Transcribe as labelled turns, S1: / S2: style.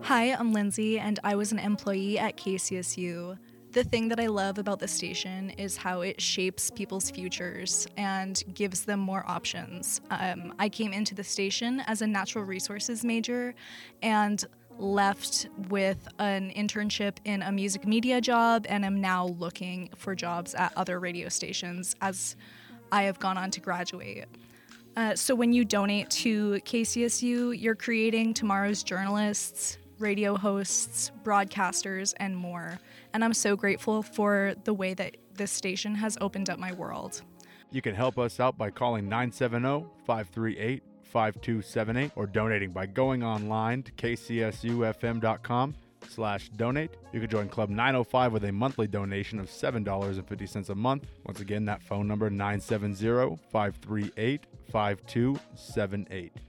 S1: Hi, I'm Lindsay, and I was an employee at KCSU. The thing that I love about the station is how it shapes people's futures and gives them more options. I came into the station as a natural resources major and left with an internship in a music media job, and am now looking for jobs at other radio stations as I have gone on to graduate. So when you donate to KCSU, you're creating tomorrow's journalists, radio hosts, broadcasters, and more. And I'm so grateful for the way that this station has opened up my world.
S2: You can help us out by calling 970-538-5278 or donating by going online to kcsufm.com/donate. You can join Club 905 with a monthly donation of $7.50 a month. Once again, that phone number 970-538-5278.